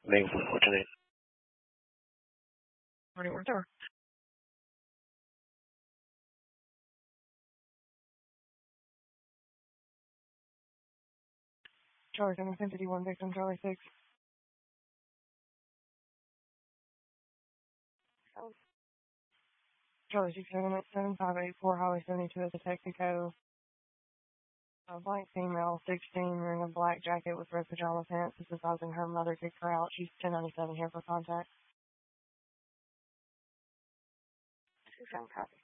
Main 148. Morning, whatever. Charlie 751, victim Charlie 6. Charlie 6787584, Highway 72 at the Texaco. A blank female, 16, wearing a black jacket with red pajama pants, emphasizing her mother kicked her out. She's 1097 here for contact. 27 copy.